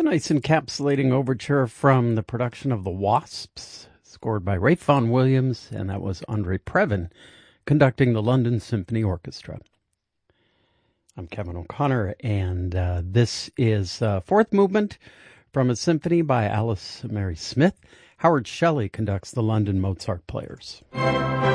nice encapsulating overture from the production of The Wasps, scored by Ralph Vaughan Williams, and that was Andre Previn conducting the London Symphony Orchestra. I'm Kevin O'Connor, and this is fourth movement from a symphony by Alice Mary Smith. Howard Shelley conducts the London Mozart Players.